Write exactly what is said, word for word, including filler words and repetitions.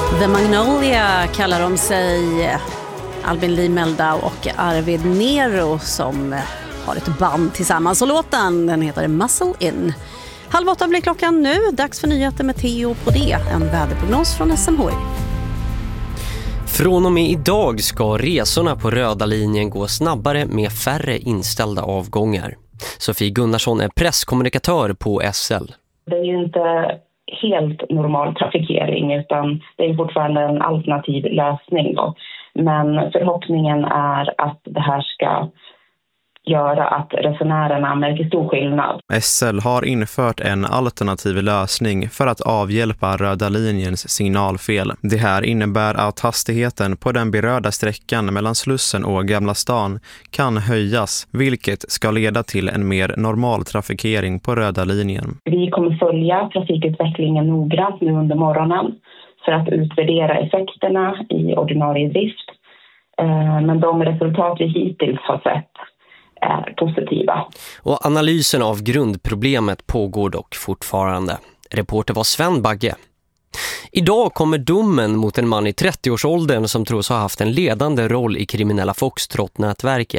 The Magnolia kallar de sig, Albin Lee Meldau och Arvid Nero som har ett band tillsammans. Och låten, den heter Muscle In. Halv åtta blir klockan nu, dags för nyheter med Theo på det, en väderprognos från S M H I. Från och med idag ska resorna på röda linjen gå snabbare med färre inställda avgångar. Sofie Gunnarsson är presskommunikatör på S L. Det är ju inte helt normal trafikering utan det är fortfarande en alternativ lösning då. Men förhoppningen är att det här ska göra att resenärerna märker stor skillnad. S L har infört en alternativ lösning för att avhjälpa röda linjens signalfel. Det här innebär att hastigheten på den berörda sträckan mellan Slussen och Gamla stan kan höjas, vilket ska leda till en mer normal trafikering på röda linjen. Vi kommer följa trafikutvecklingen noggrant nu under morgonen för att utvärdera effekterna i ordinarie drift. Men de resultat vi hittills har sett är positiva. Och analysen av grundproblemet pågår dock fortfarande. Reporter var Sven Bagge. Idag kommer domen mot en man i trettioårsåldern som tros ha haft en ledande roll i kriminella Foxtrot-nätverket.